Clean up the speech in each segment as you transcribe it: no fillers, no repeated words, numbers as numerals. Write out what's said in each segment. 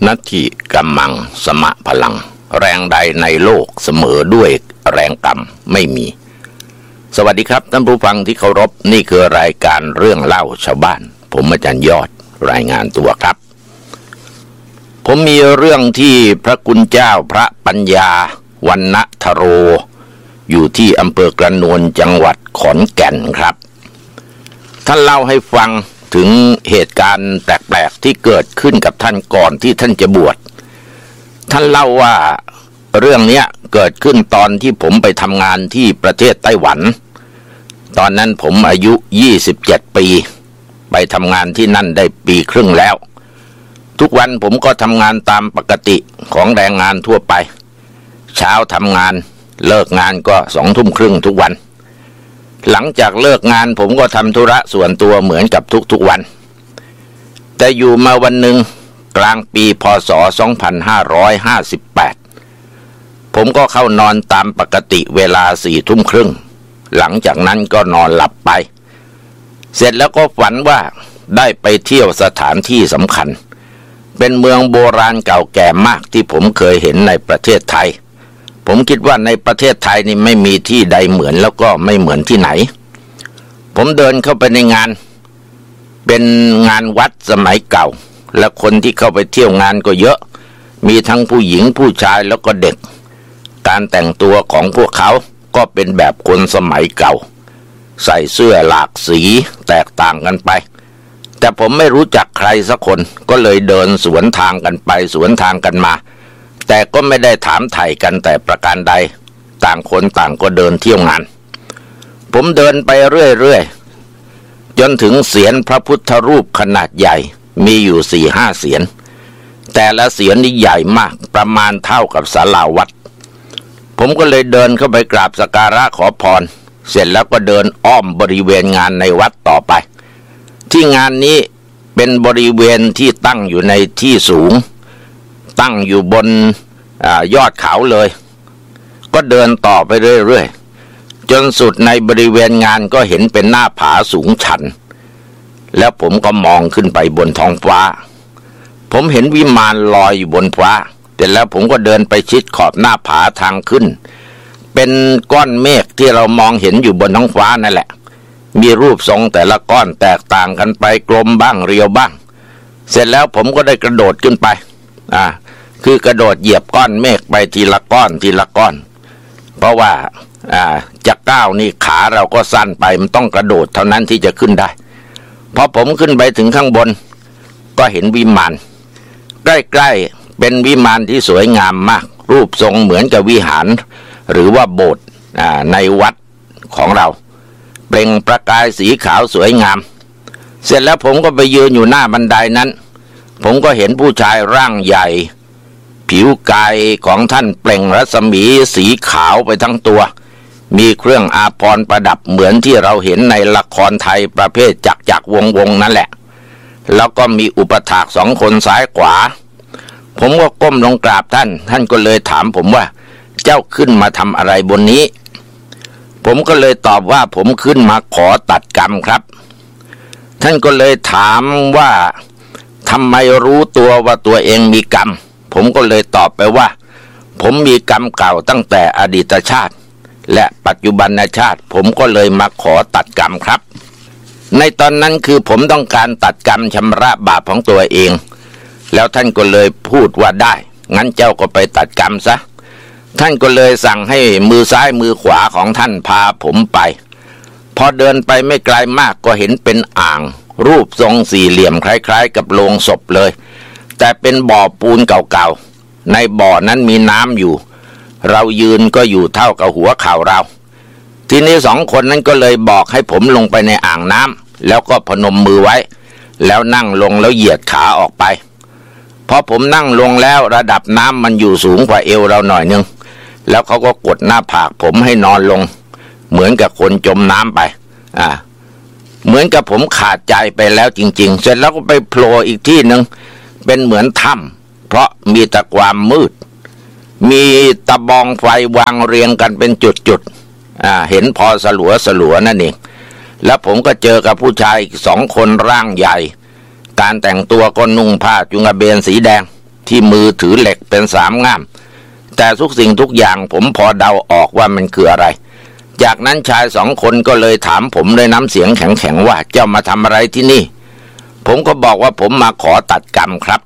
นัตถิกัมมังสมะพลังแรงใดในโลกเสมอด้วยแรงกรรมไม่มีสวัสดีครับท่านผู้ฟังที่เคารพนี่คือรายการเรื่องเล่าชาวบ้านผมอาจารย์ยอดรายงานตัวครับผมมีเรื่องที่พระคุณเจ้าพระปัญญาวรรณธโรอยู่ที่อำเภอกระนวนจังหวัดขอนแก่นครับท่านเล่าให้ฟังถึงเหตุการณ์แปลกๆที่เกิดขึ้นกับท่านก่อนที่ท่านจะบวชท่านเล่าว่าเรื่องนี้เกิดขึ้นตอนที่ผมไปทำงานที่ประเทศไต้หวันตอนนั้นผมอายุ27ปีไปทำงานที่นั่นได้ปีครึ่งแล้วทุกวันผมก็ทำงานตามปกติของแรงงานทั่วไปเช้าทำงานเลิกงานก็20:30ทุกวันหลังจากเลิกงานผมก็ทำธุระส่วนตัวเหมือนกับทุกวันแต่อยู่มาวันหนึ่งกลางปีพ.ศ. 2558ผมก็เข้านอนตามปกติเวลา22:30หลังจากนั้นก็นอนหลับไปเสร็จแล้วก็ฝันว่าได้ไปเที่ยวสถานที่สำคัญเป็นเมืองโบราณเก่าแก่มากที่ผมเคยเห็นในประเทศไทยผมคิดว่าในประเทศไทยนี่ไม่มีที่ใดเหมือนแล้วก็ไม่เหมือนที่ไหนผมเดินเข้าไปในงานเป็นงานวัดสมัยเก่าและคนที่เข้าไปเที่ยวงานก็เยอะมีทั้งผู้หญิงผู้ชายแล้วก็เด็กการแต่งตัวของพวกเขาก็เป็นแบบคนสมัยเก่าใส่เสื้อหลากสีแตกต่างกันไปแต่ผมไม่รู้จักใครสักคนก็เลยเดินสวนทางกันไปสวนทางกันมาแต่ก็ไม่ได้ถามไถ่กันแต่ประการใดต่างคนต่างก็เดินเที่ยวงานผมเดินไปเรื่อยๆจนถึงเศียรพระพุทธรูปขนาดใหญ่มีอยู่ 4-5 เศียรแต่ละเศียรนี่ใหญ่มากประมาณเท่ากับศาลาวัดผมก็เลยเดินเข้าไปกราบสักการะขอพรเสร็จแล้วก็เดินอ้อมบริเวณงานในวัดต่อไปที่งานนี้เป็นบริเวณที่ตั้งอยู่ในที่สูงตั้งอยู่บนยอดเขาเลยก็เดินต่อไปเรื่อยๆจนสุดในบริเวณงานก็เห็นเป็นหน้าผาสูงชันแล้วผมก็มองขึ้นไปบนท้องฟ้าผมเห็นวิมานลอยอยู่บนฟ้าแต่แล้วผมก็เดินไปชิดขอบหน้าผาทางขึ้นเป็นก้อนเมฆที่เรามองเห็นอยู่บนท้องฟ้านั่นแหละมีรูปทรงแต่ละก้อนแตกต่างกันไปกลมบ้างเรียวบ้างเสร็จแล้วผมก็ได้กระโดดขึ้นไปคือกระโดดเหยียบก้อนเมฆไปทีละก้อนทีละก้อนเพราะว่าจะก้าวนี่ขาเราก็สั้นไปมันต้องกระโดดเท่านั้นที่จะขึ้นได้พอผมขึ้นไปถึงข้างบนก็เห็นวิมานใกล้ๆเป็นวิมานที่สวยงามมากรูปทรงเหมือนกับวิหารหรือว่าโบสถ์ในวัดของเราเปล่งประกายสีขาวสวยงามเสร็จแล้วผมก็ไปยืนอยู่หน้าบันไดนั้นผมก็เห็นผู้ชายร่างใหญ่ผิวกายของท่านเปล่งรัศมีสีขาวไปทั้งตัวมีเครื่องอาภรณ์ประดับเหมือนที่เราเห็นในละครไทยประเภทจักรวงนั่นแหละแล้วก็มีอุปถาก2 คนซ้ายขวาผมก็ก้มลงกราบท่านก็เลยถามผมว่าเจ้าขึ้นมาทำอะไรบนนี้ผมก็เลยตอบว่าผมขึ้นมาขอตัดกรรมครับท่านก็เลยถามว่าทำไมรู้ตัวว่าตัวเองมีกรรมผมก็เลยตอบไปว่าผมมีกรรมเก่าตั้งแต่อดีตชาติและปัจจุบันชาติผมก็เลยมาขอตัดกรรมครับในตอนนั้นคือผมต้องการตัดกรรมชำระบาปของตัวเองแล้วท่านก็เลยพูดว่าได้งั้นเจ้าก็ไปตัดกรรมซะท่านก็เลยสั่งให้มือซ้ายมือขวาของท่านพาผมไปพอเดินไปไม่ไกลมากก็เห็นเป็นอ่างรูปทรงสี่เหลี่ยมคล้ายๆกับโลงศพเลยแต่เป็นบ่อปูนเก่าๆในบ่อนั้นมีน้ำอยู่เรายืนก็อยู่เท่ากับหัวเข่าเราทีนี้2 คนนั้นก็เลยบอกให้ผมลงไปในอ่างน้ำแล้วก็พนมมือไว้แล้วนั่งลงแล้วเหยียดขาออกไปพอผมนั่งลงแล้วระดับน้ำมันอยู่สูงกว่าเอวเราหน่อยนึงแล้วเขาก็กดหน้าผากผมให้นอนลงเหมือนกับคนจมน้ำไปเหมือนกับผมขาดใจไปแล้วจริงๆเสร็จแล้วก็ไปโผล่อีกที่นึงเป็นเหมือนถ้ำเพราะมีแต่ความมืดมีตะบองไฟวางเรียงกันเป็นจุดๆเห็นพอสลัวนั่นเองแล้วผมก็เจอกับผู้ชายอีก2 คนร่างใหญ่การแต่งตัวก็นุ่งผ้าจุงกระเบนสีแดงที่มือถือเหล็กเป็นสามง่ามแต่ทุกสิ่งทุกอย่างผมพอเดาออกว่ามันคืออะไรจากนั้นชาย2 คนก็เลยถามผมด้วยน้ำเสียงแข็งๆว่าเจ้ามาทำอะไรที่นี่ผมก็บอกว่าผมมาขอตัดกรรมครับ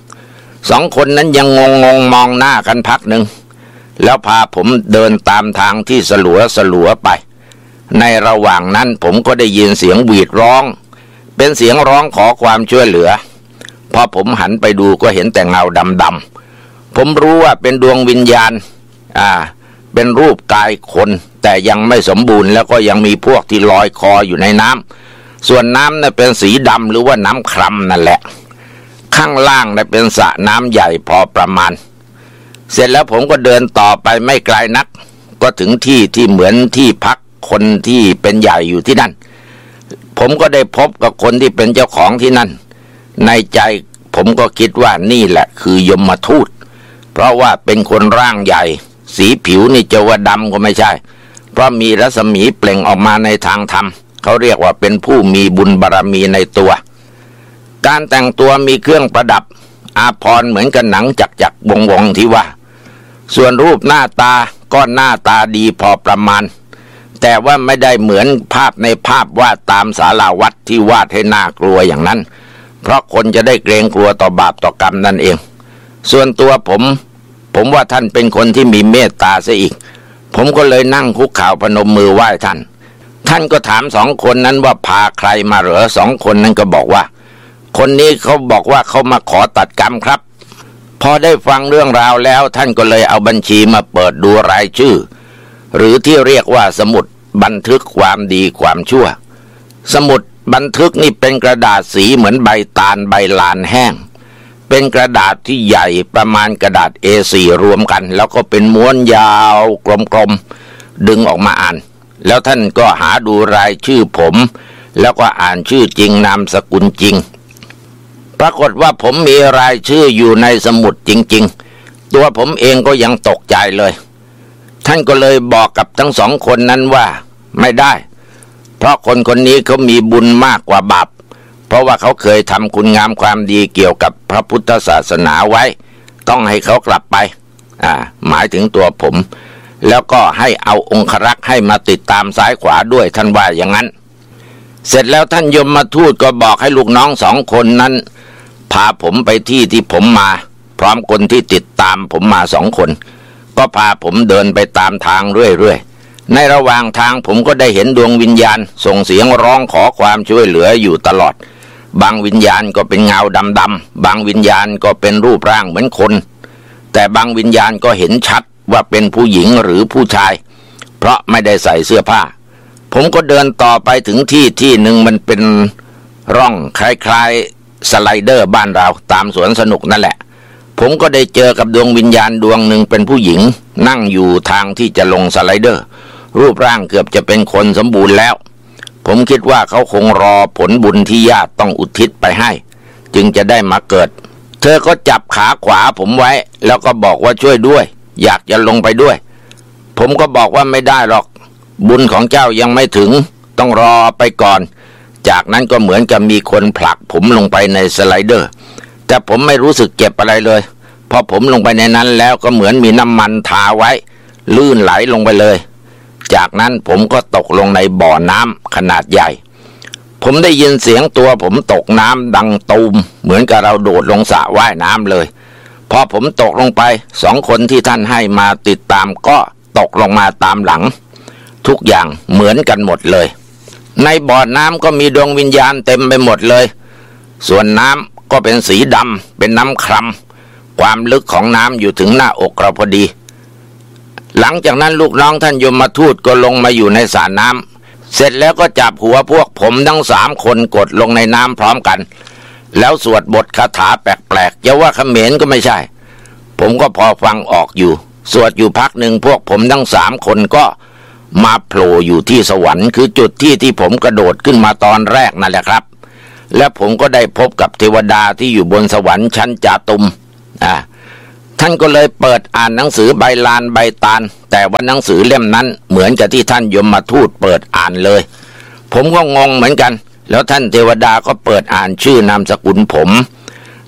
2 คนนั้นยังงงมองหน้ากันพักหนึ่งแล้วพาผมเดินตามทางที่สลัวไปในระหว่างนั้นผมก็ได้ยินเสียงหวีดร้องเป็นเสียงร้องขอความช่วยเหลือพอผมหันไปดูก็เห็นแต่เงาดำๆผมรู้ว่าเป็นดวงวิญญาณเป็นรูปกายคนแต่ยังไม่สมบูรณ์แล้วก็ยังมีพวกที่ลอยคออยู่ในน้ำส่วนน้ำน่ะเป็นสีดำหรือว่าน้ำครำนั่นแหละข้างล่างน่ะเป็นสระน้ำใหญ่พอประมาณเสร็จแล้วผมก็เดินต่อไปไม่ไกลนักก็ถึงที่ที่เหมือนที่พักคนที่เป็นใหญ่อยู่ที่นั่นผมก็ได้พบกับคนที่เป็นเจ้าของที่นั่นในใจผมก็คิดว่านี่แหละคือยมทูตเพราะว่าเป็นคนร่างใหญ่สีผิวนี่จะว่าดำก็ไม่ใช่เพราะมีรัศมีเปล่งออกมาในทางธรรมเขาเรียกว่าเป็นผู้มีบุญบารมีในตัวการแต่งตัวมีเครื่องประดับอาภรณ์เหมือนกับหนังจักรวงที่ว่าส่วนรูปหน้าตาก็หน้าตาดีพอประมาณแต่ว่าไม่ได้เหมือนภาพในภาพวาดตามศาลาวัดที่วาดให้น่ากลัวอย่างนั้นเพราะคนจะได้เกรงกลัวต่อบาปต่อกรรมนั่นเองส่วนตัวผมว่าท่านเป็นคนที่มีเมตตาซะอีกผมก็เลยนั่งคุกเข่าพนมมือไหว้ท่านก็ถาม2 คนนั้นว่าพาใครมาเหรอ2 คนนั้นก็บอกว่าคนนี้เขาบอกว่าเขามาขอตัดกรรมครับพอได้ฟังเรื่องราวแล้วท่านก็เลยเอาบัญชีมาเปิดดูรายชื่อหรือที่เรียกว่าสมุดบันทึกความดีความชั่วสมุดบันทึกนี่เป็นกระดาษสีเหมือนใบตาลใบลานแห้งเป็นกระดาษที่ใหญ่ประมาณกระดาษ A4 รวมกันแล้วก็เป็นม้วนยาวกลมๆดึงออกมาอ่านแล้วท่านก็หาดูรายชื่อผมแล้วก็อ่านชื่อจริงนามสกุลจริงปรากฏว่าผมมีรายชื่ออยู่ในสมุดจริงๆตัวผมเองก็ยังตกใจเลยท่านก็เลยบอกกับทั้ง2 คนนั้นว่าไม่ได้เพราะคนนี้เขามีบุญมากกว่าบาปเพราะว่าเขาเคยทำคุณงามความดีเกี่ยวกับพระพุทธศาสนาไว้ต้องให้เขากลับไปหมายถึงตัวผมแล้วก็ให้เอาองครักษ์ให้มาติดตามซ้ายขวาด้วยท่านว่าอย่างนั้นเสร็จแล้วท่านยมทูตก็บอกให้ลูกน้อง2 คนนั้นพาผมไปที่ผมมาพร้อมคนที่ติดตามผมมา2 คนก็พาผมเดินไปตามทางเรื่อยๆในระหว่างทางผมก็ได้เห็นดวงวิญญาณส่งเสียงร้องขอความช่วยเหลืออยู่ตลอดบางวิญญาณก็เป็นเงาดำๆบางวิญญาณก็เป็นรูปร่างเหมือนคนแต่บางวิญญาณก็เห็นชัดว่าเป็นผู้หญิงหรือผู้ชายเพราะไม่ได้ใส่เสื้อผ้าผมก็เดินต่อไปถึงที่หนึ่งมันเป็นร่องคล้ายๆสไลเดอร์บ้านเราตามสวนสนุกนั่นแหละผมก็ได้เจอกับดวงวิญญาณดวงหนึ่งเป็นผู้หญิงนั่งอยู่ทางที่จะลงสไลเดอร์รูปร่างเกือบจะเป็นคนสมบูรณ์แล้วผมคิดว่าเขาคงรอผลบุญที่ญาติต้องอุทิศไปให้จึงจะได้มาเกิดเธอก็จับขาขวาผมไว้แล้วก็บอกว่าช่วยด้วยอยากจะลงไปด้วยผมก็บอกว่าไม่ได้หรอกบุญของเจ้ายังไม่ถึงต้องรอไปก่อนจากนั้นก็เหมือนกับมีคนผลักผมลงไปในสไลเดอร์แต่ผมไม่รู้สึกเจ็บอะไรเลยพอผมลงไปในนั้นแล้วก็เหมือนมีน้ำมันทาไว้ลื่นไหลลงไปเลยจากนั้นผมก็ตกลงในบ่อน้ำขนาดใหญ่ผมได้ยินเสียงตัวผมตกน้ำดังตูมเหมือนกับเราโดดลงสระว่ายน้ำเลยพอผมตกลงไป2 คนที่ท่านให้มาติดตามก็ตกลงมาตามหลังทุกอย่างเหมือนกันหมดเลยในบ่อน้ำก็มีดวงวิญญาณเต็มไปหมดเลยส่วนน้ำก็เป็นสีดำเป็นน้ำครำความลึกของน้ำอยู่ถึงหน้าอกเราพอดีหลังจากนั้นลูกน้องท่านยมทูตก็ลงมาอยู่ในสระน้ำเสร็จแล้วก็จับหัวพวกผมทั้ง3 คนกดลงในน้ำพร้อมกันแล้วสวดบทคาถาแปลกๆจะว่าเขมรก็ไม่ใช่ผมก็พอฟังออกอยู่สวดอยู่พักหนึ่งพวกผมทั้ง3 คนก็มาโผล่อยู่ที่สวรรค์คือจุดที่ผมกระโดดขึ้นมาตอนแรกนั่นแหละครับและผมก็ได้พบกับเทวดาที่อยู่บนสวรรค์ชั้นจาตุมท่านก็เลยเปิดอ่านหนังสือใบลานใบตาลแต่ว่าหนังสือเล่มนั้นเหมือนกับที่ท่านยมทูตเปิดอ่านเลยผมก็งงเหมือนกันแล้วท่านเทวดาก็เปิดอ่านชื่อนามสกุลผม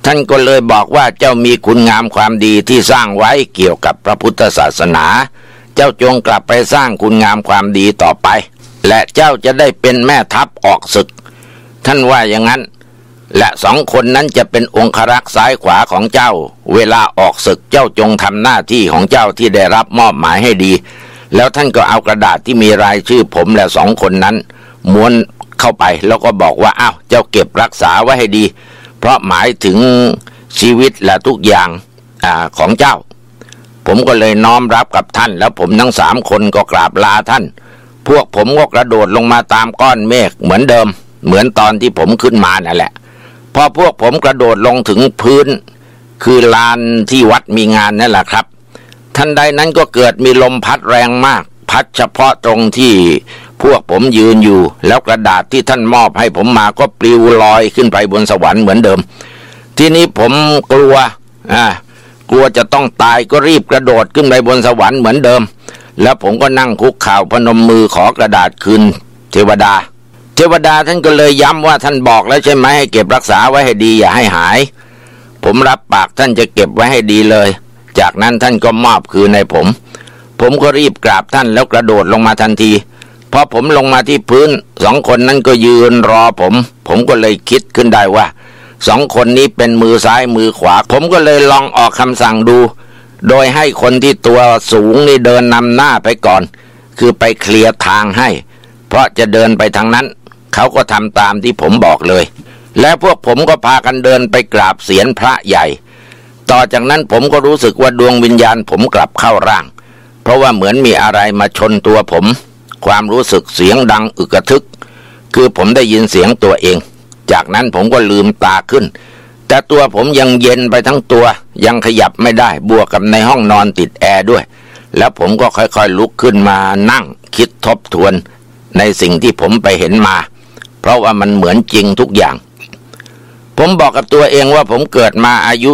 ท่านก็เลยบอกว่าเจ้ามีคุณงามความดีที่สร้างไว้เกี่ยวกับพระพุทธศาสนาเจ้าจงกลับไปสร้างคุณงามความดีต่อไปและเจ้าจะได้เป็นแม่ทัพออกศึกท่านว่าอย่างนั้นและสองคนนั้นจะเป็นองครักษ์ซ้ายขวาของเจ้าเวลาออกศึกเจ้าจงทำหน้าที่ของเจ้าที่ได้รับมอบหมายให้ดีแล้วท่านก็เอากระดาษที่มีรายชื่อผมและสองคนนั้นม้วนเข้าไปแล้วก็บอกว่าอ้าวเจ้าเก็บรักษาไว้ให้ดีเพราะหมายถึงชีวิตและทุกอย่างของเจ้าผมก็เลยน้อมรับกับท่านแล้วผมทั้ง3 คนก็กราบลาท่านพวกผมก็กระโดดลงมาตามก้อนเมฆเหมือนเดิมเหมือนตอนที่ผมขึ้นมานั่นแหละพอพวกผมกระโดดลงถึงพื้นคือลานที่วัดมีงานนั่นแหละครับทันใดนั้นก็เกิดมีลมพัดแรงมากพัดเฉพาะตรงที่พวกผมยืนอยู่แล้วกระดาษที่ท่านมอบให้ผมมาก็ปลิวลอยขึ้นไปบนสวรรค์เหมือนเดิมทีนี้ผมกลัวจะต้องตายก็รีบกระโดดขึ้นไปบนสวรรค์เหมือนเดิมแล้วผมก็นั่งคุกเข่าพนมมือขอกระดาษคืนเทวดาท่านก็เลยย้ำว่าท่านบอกแล้วใช่ไหมให้เก็บรักษาไว้ให้ดีอย่าให้หายผมรับปากท่านจะเก็บไว้ให้ดีเลยจากนั้นท่านก็มอบคืนให้ผมก็รีบกราบท่านแล้วกระโดดลงมาทันทีพอผมลงมาที่พื้น2 คนนั้นก็ยืนรอผมก็เลยคิดขึ้นได้ว่า2 คนนี้เป็นมือซ้ายมือขวาผมก็เลยลองออกคำสั่งดูโดยให้คนที่ตัวสูงนี่เดินนำหน้าไปก่อนคือไปเคลียร์ทางให้เพราะจะเดินไปทางนั้นเขาก็ทำตามที่ผมบอกเลยแล้วพวกผมก็พากันเดินไปกราบเศียรพระใหญ่ต่อจากนั้นผมก็รู้สึกว่าดวงวิญญาณผมกลับเข้าร่างเพราะว่าเหมือนมีอะไรมาชนตัวผมความรู้สึกเสียงดังอึกกระทึกคือผมได้ยินเสียงตัวเองจากนั้นผมก็ลืมตาขึ้นแต่ตัวผมยังเย็นไปทั้งตัวยังขยับไม่ได้บวกกับในห้องนอนติดแอร์ด้วยแล้วผมก็ค่อยๆลุกขึ้นมานั่งคิดทบทวนในสิ่งที่ผมไปเห็นมาเพราะว่ามันเหมือนจริงทุกอย่างผมบอกกับตัวเองว่าผมเกิดมาอายุ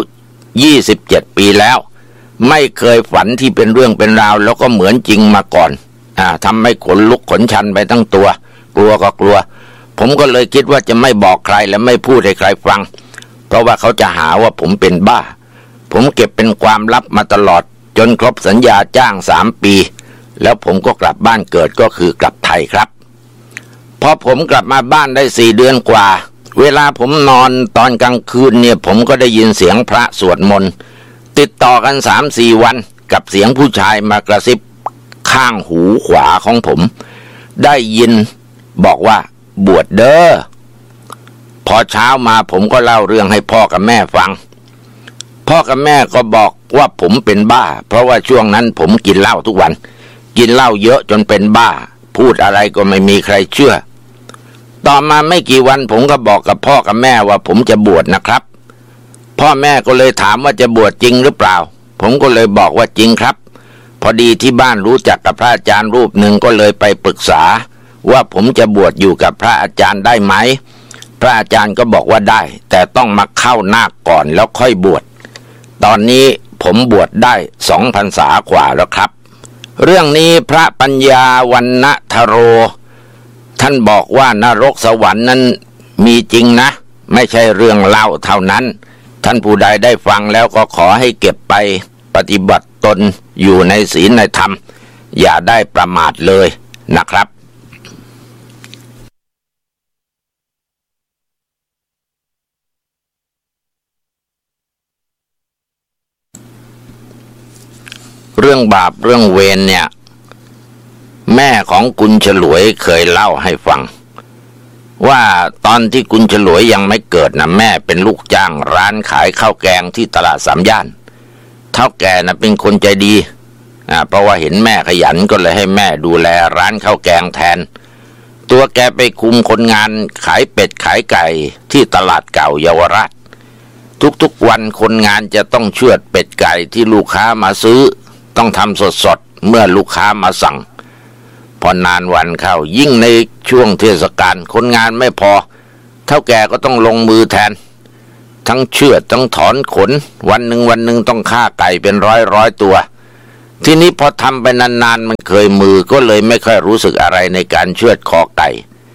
27 ปีแล้วไม่เคยฝันที่เป็นเรื่องเป็นราวแล้วก็เหมือนจริงมาก่อนทำให้ขนลุกขนชันไปทั้งตัวกลัวก็กลัวผมก็เลยคิดว่าจะไม่บอกใครและไม่พูดให้ใครฟังเพราะว่าเขาจะหาว่าผมเป็นบ้าผมเก็บเป็นความลับมาตลอดจนครบสัญญาจ้าง3 ปีแล้วผมก็กลับบ้านเกิดก็คือกลับไทยครับพอผมกลับมาบ้านได้4 เดือนกว่าเวลาผมนอนตอนกลางคืนเนี่ยผมก็ได้ยินเสียงพระสวดมนต์ติดต่อกัน 3-4 วันกับเสียงผู้ชายมากระซิบข้างหูขวาของผมได้ยินบอกว่าบวชเด้อพอเช้ามาผมก็เล่าเรื่องให้พ่อกับแม่ฟังพ่อกับแม่ก็บอกว่าผมเป็นบ้าเพราะว่าช่วงนั้นผมกินเหล้าทุกวันกินเหล้าเยอะจนเป็นบ้าพูดอะไรก็ไม่มีใครเชื่อต่อมาไม่กี่วันผมก็บอกกับพ่อกับแม่ว่าผมจะบวชนะครับพ่อแม่ก็เลยถามว่าจะบวชจริงหรือเปล่าผมก็เลยบอกว่าจริงครับพอดีที่บ้านรู้จักกับพระอาจารย์รูปหนึ่งก็เลยไปปรึกษาว่าผมจะบวชอยู่กับพระอาจารย์ได้ไหมพระอาจารย์ก็บอกว่าได้แต่ต้องมาเข้านาคก่อนแล้วค่อยบวชตอนนี้ผมบวชได้2 พรรษากว่าแล้วครับเรื่องนี้พระปัญญาวรรณธโรท่านบอกว่านรกสวรรค์นั้นมีจริงนะไม่ใช่เรื่องเล่าเท่านั้นท่านผู้ใดได้ฟังแล้วก็ขอให้เก็บไปปฏิบัติตนอยู่ในศีลในธรรมอย่าได้ประมาทเลยนะครับเรื่องบาปเรื่องเวรเนี่ยแม่ของกุญฉลวยเคยเล่าให้ฟังว่าตอนที่กุญฉลวยยังไม่เกิดนะแม่เป็นลูกจ้างร้านขายข้าวแกงที่ตลาด3 ย่านเฒ่าแก่นะเป็นคนใจดีเพราะว่าเห็นแม่ขยันก็เลยให้แม่ดูแลร้านข้าวแกงแทนตัวแกไปคุมคนงานขายเป็ดขายไก่ที่ตลาดเก่าเยาวราชทุกๆวันคนงานจะต้องเชือดเป็ดไก่ที่ลูกค้ามาซื้อต้องทำสดๆเมื่อลูกค้ามาสั่งพอนานวันเข้ายิ่งในช่วงเทศกาลคนงานไม่พอเฒ่าแก่ก็ต้องลงมือแทนทั้งเชือดทั้งถอนขนวันหนึ่งต้องฆ่าไก่เป็นร้อยตัวทีนี้พอทำไปนานๆมันเคยมือก็เลยไม่ค่อยรู้สึกอะไรในการเชือดคอไก่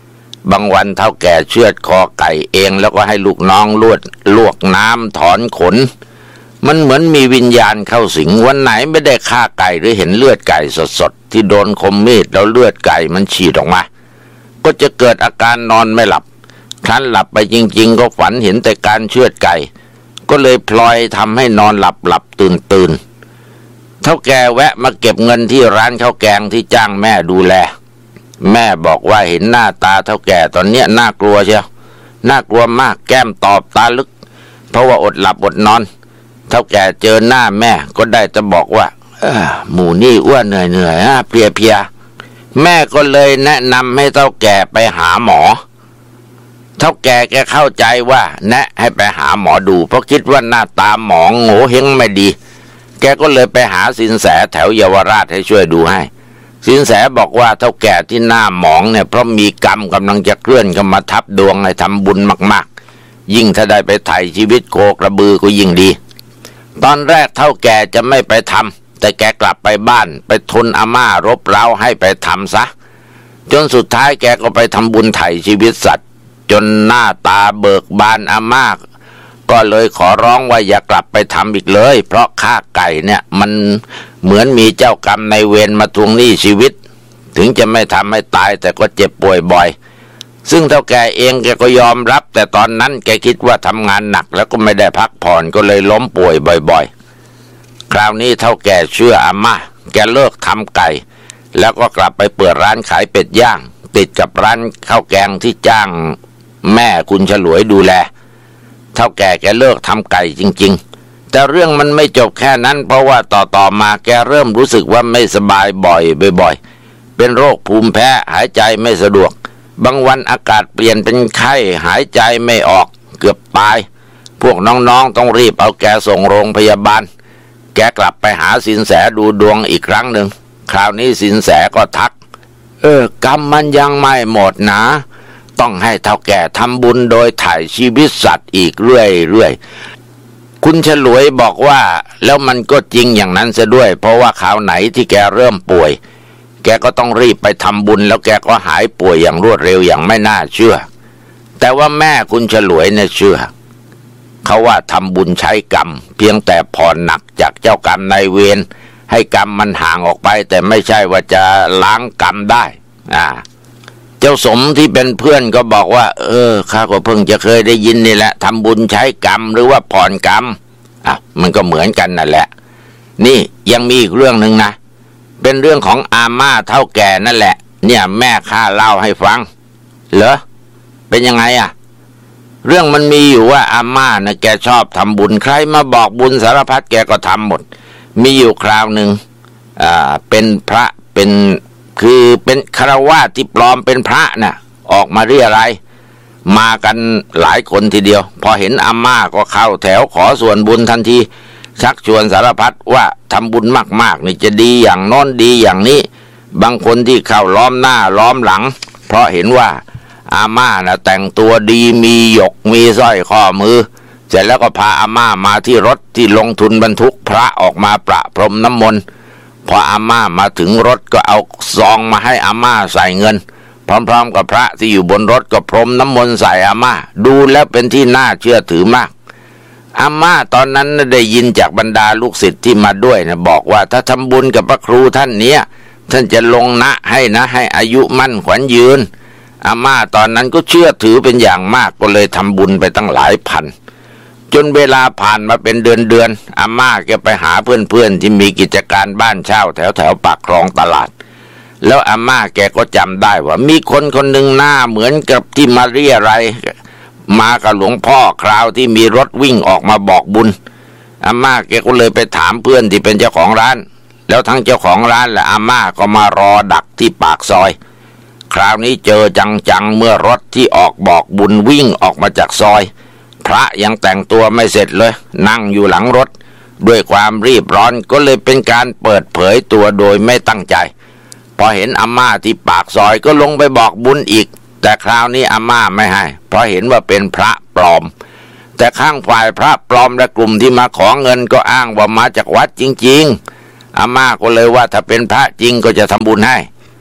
บางวันเฒ่าแก่เชือดคอไก่เองแล้วก็ให้ลูกน้องลวกน้ำถอนขนมันเหมือนมีวิญญาณเข้าสิงวันไหนไม่ได้ฆ่าไก่หรือเห็นเลือดไก่สดๆที่โดนคมมีดแล้วเลือดไก่มันฉีดออกมาก็จะเกิดอาการนอนไม่หลับครั้นหลับไปจริงๆก็ฝันเห็นแต่การเชือดไก่ก็เลยพลอยทำให้นอนหลับตื่นเฒ่าแก่แวะมาเก็บเงินที่ร้านข้าวแกงที่จ้างแม่ดูแลแม่บอกว่าเห็นหน้าตาเฒ่าแก่ตอนเนี้ยน่ากลัวเชียวน่ากลัวมากแก้มตอบตาลึกเพราะว่าอดหลับอดนอนเฒ่าแก่เจอหน้าแม่ก็ได้แต่บอกว่าหมูนี่อ้วนเหนื่อยเพลียแม่ก็เลยแนะนำให้เฒ่าแก่ไปหาหมอเฒ่าแก่แกเข้าใจว่าแนะให้ไปหาหมอดูเพราะคิดว่าหน้าตาหมองโง่เฮงไม่ดีแกก็เลยไปหาสินแสแถวเยาวราชให้ช่วยดูให้สินแสบอกว่าเฒ่าแก่ที่หน้าหมองเนี่ยเพราะมีกรรมกำลังจะเคลื่อนเข้ามาทับดวงให้ทำบุญมากๆยิ่งถ้าได้ไปไถ่ชีวิตโคกระบือก็ยิ่งดีตอนแรกเฒ่าแก่จะไม่ไปทำแต่แกกลับไปบ้านไปทนอาม่ารบเร้าให้ไปทำซะจนสุดท้ายแกก็ไปทำบุญไถ่ชีวิตสัตว์จนหน้าตาเบิกบานอาม่าก็เลยขอร้องว่าอย่ากลับไปทำอีกเลยเพราะฆ่าไก่เนี่ยมันเหมือนมีเจ้ากรรมในเวรมาทวงหนี้ชีวิตถึงจะไม่ทำให้ตายแต่ก็เจ็บป่วยบ่อยซึ่งเฒ่าแก่เองแกก็ยอมรับแต่ตอนนั้นแกคิดว่าทำงานหนักแล้วก็ไม่ได้พักผ่อนก็เลยล้มป่วยบ่อยๆคราวนี้เฒ่าแก่เชื่ออาม่าแกเลิกทำไก่แล้วก็กลับไปเปิดร้านขายเป็ดย่างติดกับร้านข้าวแกงที่จ้างแม่คุณฉลวยดูแลเฒ่าแก่แกเลิกทำไก่จริงๆแต่เรื่องมันไม่จบแค่นั้นเพราะว่าต่อมาแกเริ่มรู้สึกว่าไม่สบายบ่อยเป็นโรคภูมิแพ้หายใจไม่สะดวกบางวันอากาศเปลี่ยนเป็นไข้หายใจไม่ออกเกือบตายพวกน้องๆต้องรีบเอาแกส่งโรงพยาบาลแกกลับไปหาสินแสดูดวงอีกครั้งหนึ่งคราวนี้สินแสก็ทักกรรมมันยังไม่หมดนะต้องให้เฒ่าแก่ทำบุญโดยถ่ายชีวิตสัตว์อีกเรื่อยคุณฉลวยบอกว่าแล้วมันก็จริงอย่างนั้นซะด้วยเพราะว่าคราวไหนที่แกเริ่มป่วยแกก็ต้องรีบไปทำบุญแล้วแกก็หายป่วยอย่างรวดเร็วอย่างไม่น่าเชื่อแต่ว่าแม่คุณฉลวยเนี่ยเชื่อเขาว่าทำบุญใช้กรรมเพียงแต่ผ่อนหนักจากเจ้ากรรมนายเวรให้กรรมมันห่างออกไปแต่ไม่ใช่ว่าจะล้างกรรมได้เจ้าสมที่เป็นเพื่อนก็บอกว่าข้าก็เพิ่งจะเคยได้ยินนี่แหละทำบุญใช้กรรมหรือว่าผ่อนกรรมมันก็เหมือนกันนั่นแหละนี่ยังมีอีกเรื่องหนึ่งนะเป็นเรื่องของอาม่าเฒ่าแก่นั่นแหละเนี่ยแม่ข้าเล่าให้ฟังเหรอเป็นยังไงเรื่องมันมีอยู่ว่าอาม่านะแกชอบทำบุญใครมาบอกบุญสารพัดแกก็ทำหมดมีอยู่คราวหนึ่งเป็นพระเป็นฆราวาสที่ปลอมเป็นพระน่ะออกมาเรียอะไรมากันหลายคนทีเดียวพอเห็นอาม่าก็เข้าแถวขอส่วนบุญทันทีชักชวนสารพัดว่าทำบุญมากๆนี่จะดีอย่างโน้นดีอย่างนี้บางคนที่เข้าล้อมหน้าล้อมหลังเพราะเห็นว่าอาม่าน่ะแต่งตัวดีมีหยกมีสร้อยข้อมือเสร็จแล้วก็พาอาม่ามาที่รถที่ลงทุนบรรทุกพระออกมาประพรมน้ำมนต์พออาม่ามาถึงรถก็เอาซองมาให้อาม่าใส่เงินพร้อมๆกับพระที่อยู่บนรถก็พรมน้ำมนต์ใส่อาม่าดูแล้วเป็นที่น่าเชื่อถือมากอาม่าตอนนั้นได้ยินจากบรรดาลูกศิษย์ที่มาด้วยนะบอกว่าถ้าทำบุญกับพระครูท่านเนี้ยท่านจะลงนะให้อายุมั่นขวัญยืนอาม่าตอนนั้นก็เชื่อถือเป็นอย่างมากก็เลยทำบุญไปตั้งหลายพันจนเวลาผ่านมาเป็นเดือนอาม่าแกไปหาเพื่อนๆที่มีกิจการบ้านเช่าแถวปากคลองตลาดแล้วอาม่าแกก็จำได้ว่ามีคนหนึ่งหน้าเหมือนกับที่มาเรียอะไรมากับหลวงพ่อคราวที่มีรถวิ่งออกมาบอกบุญอาม่าแกก็เลยไปถามเพื่อนที่เป็นเจ้าของร้านแล้วทั้งเจ้าของร้านและอาม่าก็มารอดักที่ปากซอยคราวนี้เจอจังเมื่อรถที่ออกบอกบุญวิ่งออกมาจากซอยพระยังแต่งตัวไม่เสร็จเลยนั่งอยู่หลังรถด้วยความรีบร้อนก็เลยเป็นการเปิดเผยตัวโดยไม่ตั้งใจพอเห็นอาม่าที่ปากซอยก็ลงไปบอกบุญอีกแต่คราวนี้อาม่าไม่ให้เพราะเห็นว่าเป็นพระปลอมแต่ข้างฝ่ายพระปลอมและกลุ่มที่มาขอเงินก็อ้างว่ามาจากวัดจริงๆอาม่าก็เลยว่าถ้าเป็นพระจริงก็จะทำบุญให้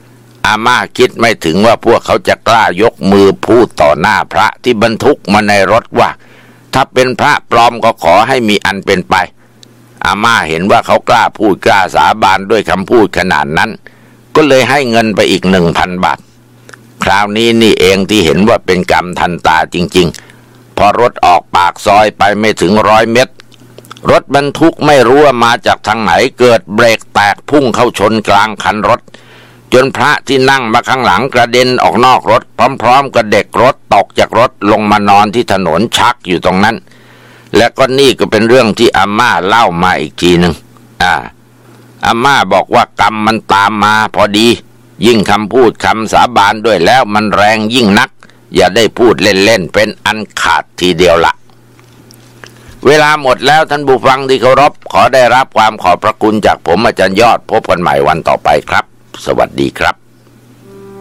อาม่าคิดไม่ถึงว่าพวกเขาจะกล้ายกมือพูดต่อหน้าพระที่บรรทุกมาในรถว่าถ้าเป็นพระปลอมก็ขอให้มีอันเป็นไปอาม่าเห็นว่าเขากล้าพูดกล้าสาบานด้วยคำพูดขนาดนั้นก็เลยให้เงินไปอีก 1,000 บาทคราวนี้นี่เองที่เห็นว่าเป็นกรรมทันตาจริงๆพอรถออกปากซอยไปไม่ถึง100 เมตรรถบรรทุกไม่รู้ว่ามาจากทางไหนเกิดเบรกแตกพุ่งเข้าชนกลางคันรถจนพระที่นั่งมาข้างหลังกระเด็นออกนอกรถพร้อมๆกับเด็กรถตกจากรถลงมานอนที่ถนนชักอยู่ตรงนั้นและก็นี่ก็เป็นเรื่องที่อาม่าเล่ามาอีกทีหนึ่งอาม่าบอกว่ากรรมมันตามมาพอดียิ่งคำพูดคำสาบานด้วยแล้วมันแรงยิ่งนักอย่าได้พูดเล่นๆเป็นอันขาดทีเดียวละเวลาหมดแล้วท่านผู้ฟังที่เคารพขอได้รับความขอบพระคุณจากผมอาจารย์ยอดพบกันใหม่วันต่อไปครับสวัสดีครับ